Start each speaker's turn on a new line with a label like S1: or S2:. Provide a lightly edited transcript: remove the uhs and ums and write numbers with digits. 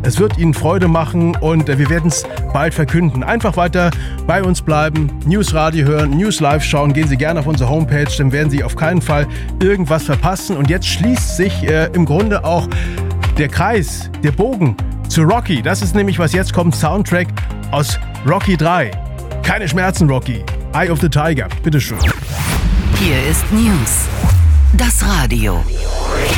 S1: Es wird Ihnen Freude machen und wir werden es bald verkünden. Einfach weiter bei uns bleiben, News Radio hören, News Live schauen. Gehen Sie gerne auf unsere Homepage, dann werden Sie auf keinen Fall irgendwas verpassen. Und jetzt schließt sich im Grunde auch der Kreis, der Bogen zu Rocky. Das ist nämlich, was jetzt kommt, Soundtrack aus Rocky 3. Keine Schmerzen, Rocky. Eye of the Tiger. Bitteschön.
S2: Hier ist News. Das Radio.